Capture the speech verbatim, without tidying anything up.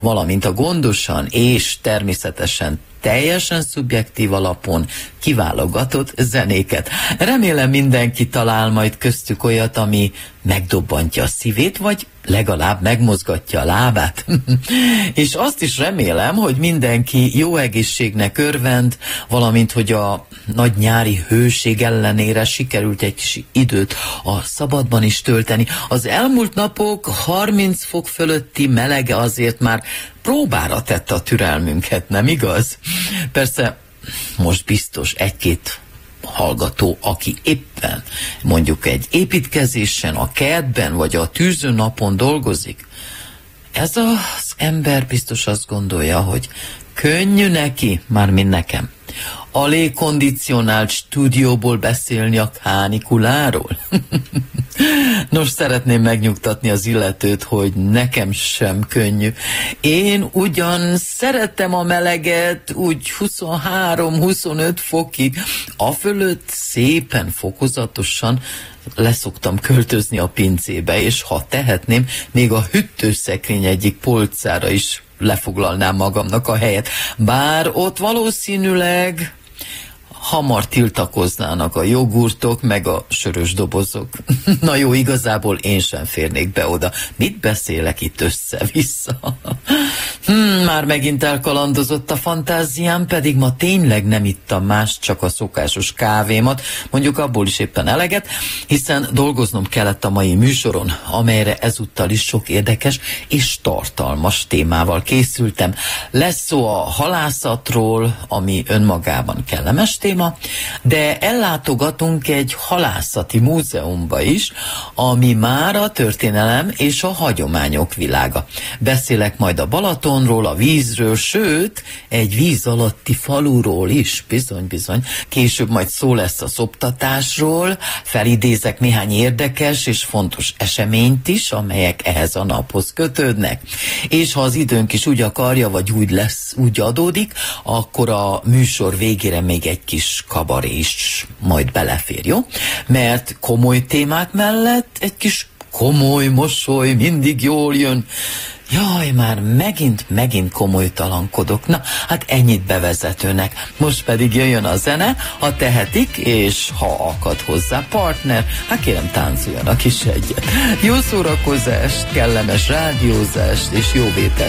valamint a gondosan és természetesen teljesen szubjektív alapon kiválogatott zenéket. Remélem mindenki talál majd köztük olyat, ami megdobbantja a szívét, vagy legalább megmozgatja a lábát. És azt is remélem, hogy mindenki jó egészségnek örvend, valamint, hogy a nagy nyári hőség ellenére sikerült egy kis időt a szabadban is tölteni. Az elmúlt napok harminc fok fölötti melege azért már próbára tette a türelmünket, nem igaz? Persze most biztos egy-két hallgató, aki éppen mondjuk egy építkezésen, a kertben vagy a tűzőnapon dolgozik, ez az ember biztos azt gondolja, hogy könnyű neki, mármint nekem, a légkondicionált stúdióból beszélni a kánikuláról. Nos, szeretném megnyugtatni az illetőt, hogy nekem sem könnyű. Én ugyan szeretem a meleget, úgy huszonhárom-huszonöt fokig, a fölött szépen fokozatosan leszoktam költözni a pincébe, és ha tehetném, még a hűtőszekrény egyik polcára is lefoglalnám magamnak a helyet. Bár ott valószínűleg hamar tiltakoznának a jogurtok, meg a sörös dobozok. Na jó, igazából én sem férnék be oda. Mit beszélek itt össze-vissza? Hmm, már megint elkalandozott a fantáziám, pedig ma tényleg nem ittam más, csak a szokásos kávémat, mondjuk abból is éppen eleget, hiszen dolgoznom kellett a mai műsoron, amelyre ezúttal is sok érdekes és tartalmas témával készültem. Lesz szó a halászatról, ami önmagában kellemes téma, de ellátogatunk egy halászati múzeumba is, ami már a történelem és a hagyományok világa. Beszélek majd a Balatonról, a vízről, sőt, egy víz alatti faluról is, bizony-bizony. Később majd szó lesz a szoptatásról, felidézek néhány érdekes és fontos eseményt is, amelyek ehhez a naphoz kötődnek. És ha az időnk is úgy akarja, vagy úgy lesz, úgy adódik, akkor a műsor végére még egy kis kabaré is majd belefér, jó? Mert komoly témák mellett egy kis komoly mosoly mindig jól jön. Jaj, már megint, megint komolytalankodok. Na, hát ennyit bevezetőnek. Most pedig jöjjön a zene, ha tehetik, és ha akad hozzá partner, hát kérem, táncoljanak is egyet. Jó szórakozást, kellemes rádiózást, és jó vételt